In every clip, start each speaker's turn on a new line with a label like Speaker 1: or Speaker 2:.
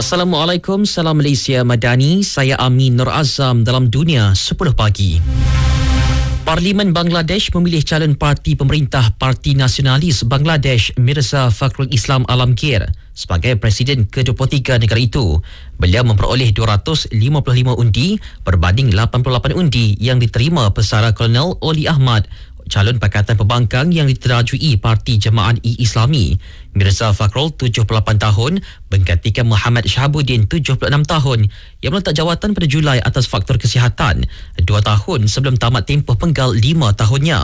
Speaker 1: Assalamualaikum, salam Malaysia Madani. Saya Amin Nur Azam dalam Dunia 10 Pagi. Parlimen Bangladesh memilih calon parti pemerintah Parti Nasionalis Bangladesh Mirza Fakhrul Islam Alamgir sebagai Presiden ke-23 negara itu. Beliau memperoleh 255 undi berbanding 88 undi yang diterima pesara Kolonel Oli Ahmad, calon Pakatan Pembangkang yang diterajui Parti Jemaah-i-Islami. Mirza Fakhrul, 78 tahun, menggantikan Muhammad Shahabuddin, 76 tahun, yang meletak jawatan pada Julai atas faktor kesihatan, 2 tahun sebelum tamat tempoh penggal 5 tahunnya.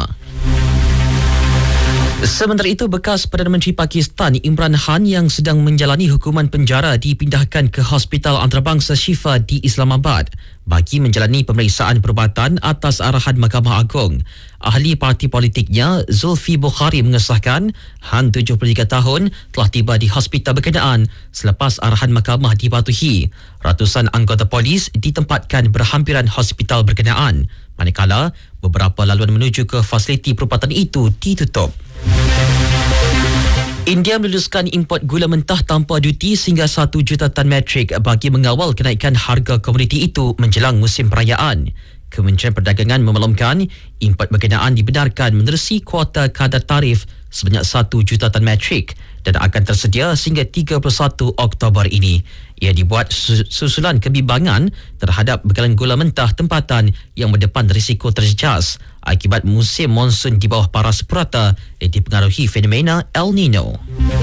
Speaker 1: Sementara itu, bekas Perdana Menteri Pakistan Imran Khan yang sedang menjalani hukuman penjara dipindahkan ke Hospital Antarabangsa Shifa di Islamabad bagi menjalani pemeriksaan perubatan atas arahan Mahkamah Agung. Ahli parti politiknya Zulfi Bukhari mengesahkan Khan, 73 tahun, telah tiba di hospital berkenaan selepas arahan mahkamah dipatuhi. Ratusan anggota polis ditempatkan berhampiran hospital berkenaan, manakala beberapa laluan menuju ke fasiliti perubatan itu ditutup. India meluluskan import gula mentah tanpa duti sehingga 1 juta tan metrik bagi mengawal kenaikan harga komoditi itu menjelang musim perayaan. Kementerian Perdagangan memaklumkan import berkenaan dibenarkan menerusi kuota kadar tarif sebanyak 1 juta tan metrik dan akan tersedia sehingga 31 Oktober ini. Ia dibuat susulan kebimbangan terhadap bekalan gula mentah tempatan yang berdepan risiko terjejas akibat musim monsun di bawah paras purata yang dipengaruhi fenomena El Nino.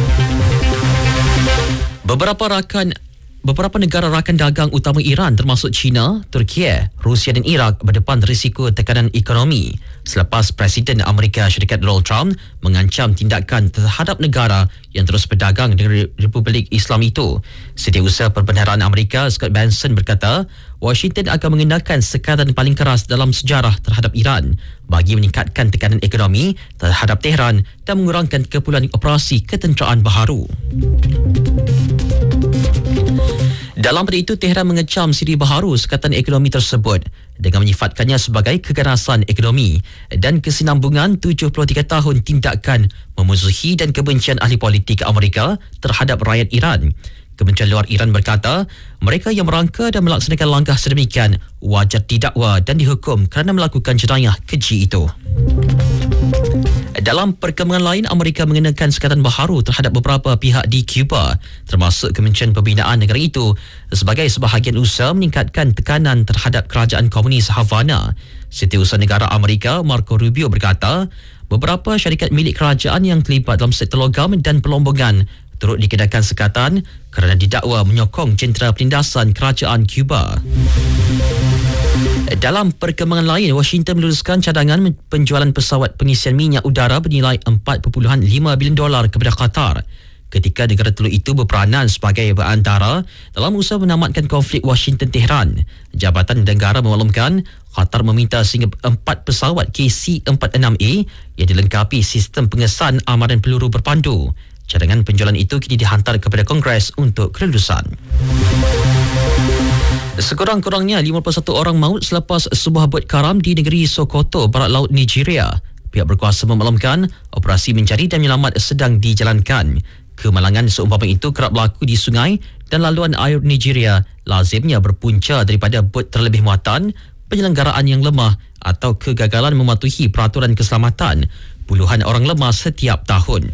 Speaker 1: Beberapa negara rakan dagang utama Iran termasuk China, Turki, Rusia dan Iraq berdepan risiko tekanan ekonomi selepas Presiden Amerika Syarikat Donald Trump mengancam tindakan terhadap negara yang terus berdagang dengan Republik Islam itu. Setiausaha Perbendaharaan Amerika Scott Bessent berkata, Washington akan mengenakan sekatan paling keras dalam sejarah terhadap Iran bagi meningkatkan tekanan ekonomi terhadap Tehran dan mengurangkan keperluan operasi ketenteraan baharu. Dalam pada itu, Tehran mengecam siri baharu sekatan ekonomi tersebut dengan menyifatkannya sebagai keganasan ekonomi dan kesinambungan 73 tahun tindakan memusuhi dan kebencian ahli politik Amerika terhadap rakyat Iran. Kementerian Luar Iran berkata, mereka yang merangka dan melaksanakan langkah sedemikian wajar didakwa dan dihukum kerana melakukan jenayah keji itu. Dalam perkembangan lain, Amerika mengenakan sekatan baharu terhadap beberapa pihak di Cuba, termasuk Kementerian Pembinaan negara itu, sebagai sebahagian usaha meningkatkan tekanan terhadap kerajaan komunis Havana. Setiausaha Negara Amerika Marco Rubio berkata, beberapa syarikat milik kerajaan yang terlibat dalam sektor logam dan pelombongan turut dikenakan sekatan kerana didakwa menyokong jentera penindasan kerajaan Cuba. Dalam perkembangan lain, Washington meluluskan cadangan penjualan pesawat pengisian minyak udara bernilai $4.5 bilion kepada Qatar ketika negara telur itu berperanan sebagai perantara dalam usaha menamatkan konflik Washington-Tehran. Jabatan Negara memaklumkan Qatar meminta sehingga 4 pesawat KC-46A yang dilengkapi sistem pengesan armadan peluru berpandu. Cadangan penjualan itu kini dihantar kepada Kongres untuk kelulusan. Sekurang-kurangnya 51 orang maut selepas sebuah bot karam di negeri Sokoto, barat laut Nigeria. Pihak berkuasa memaklumkan operasi mencari dan menyelamat sedang dijalankan. Kemalangan seumpama itu kerap berlaku di sungai dan laluan air Nigeria lazimnya berpunca daripada bot terlebih muatan, penyelenggaraan yang lemah atau kegagalan mematuhi peraturan keselamatan. Puluhan orang lemas setiap tahun.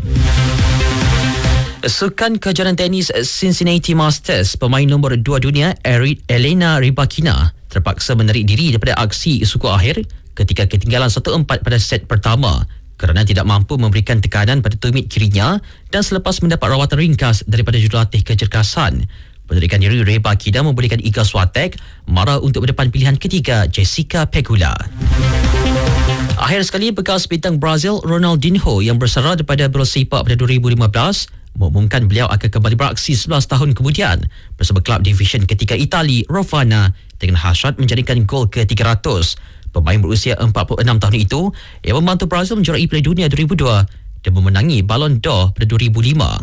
Speaker 1: Sukan kejuaraan tenis Cincinnati Masters, pemain nombor 2 dunia Elena Rybakina terpaksa menarik diri daripada aksi suku akhir ketika ketinggalan 1-4 pada set pertama kerana tidak mampu memberikan tekanan pada tumit kirinya dan selepas mendapat rawatan ringkas daripada jurulatih kecergasan. Penarikan diri Rybakina membolehkan Iga Swiatek marah untuk berdepan pilihan ketiga Jessica Pegula. Akhir sekali, bekas bintang Brazil Ronaldinho yang bersara daripada bola sepak pada 2015 mengumumkan beliau akan kembali beraksi 11 tahun kemudian bersama klub division ketiga Itali Rovana dengan hasrat menjadikan gol ke-300. Pemain berusia 46 tahun itu yang membantu Brazil menjuarai Piala Dunia 2002 dan memenangi Ballon d'Or pada 2005.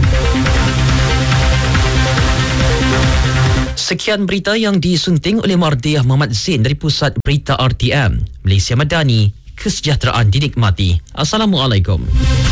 Speaker 1: Sekian berita yang disunting oleh Mardiah Muhammad Zain dari Pusat Berita RTM. Malaysia Madani, kesejahteraan dinikmati. Assalamualaikum.